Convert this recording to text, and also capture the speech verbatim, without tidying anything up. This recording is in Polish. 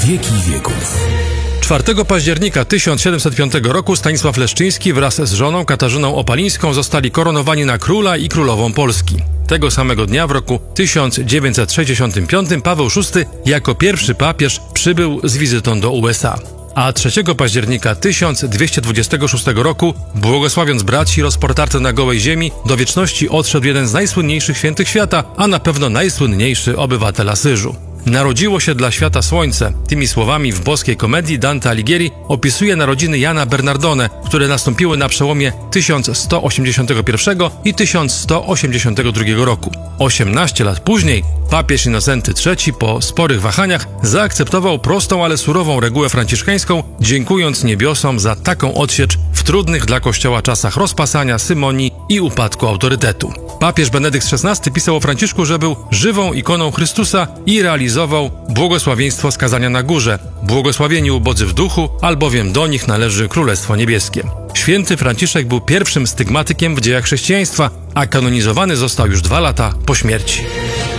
wieki wieków. czwartego października tysiąc siedemset piątego roku Stanisław Leszczyński wraz z żoną Katarzyną Opalińską zostali koronowani na króla i królową Polski. Tego samego dnia w roku tysiąc dziewięćset sześćdziesiątym piątym Paweł szósty jako pierwszy papież przybył z wizytą do U S A. A trzeciego października tysiąc dwieście dwudziestego szóstego roku, błogosławiąc braci rozportarty na gołej ziemi, do wieczności odszedł jeden z najsłynniejszych świętych świata, a na pewno najsłynniejszy obywatel Asyżu. Narodziło się dla świata słońce. Tymi słowami w boskiej komedii Dante Alighieri opisuje narodziny Jana Bernardone, które nastąpiły na przełomie tysiąc sto osiemdziesiątego pierwszego i tysiąc sto osiemdziesiątego drugiego roku. osiemnaście lat później papież Innocenty trzeci po sporych wahaniach zaakceptował prostą, ale surową regułę franciszkańską, dziękując niebiosom za taką odsiecz w trudnych dla Kościoła czasach rozpasania, symonii i upadku autorytetu. Papież Benedykt szesnasty pisał o Franciszku, że był żywą ikoną Chrystusa i realizował błogosławieństwo skazania na górze. Błogosławieni ubodzy w duchu, albowiem do nich należy Królestwo Niebieskie. Święty Franciszek był pierwszym stygmatykiem w dziejach chrześcijaństwa, a kanonizowany został już dwa lata po śmierci.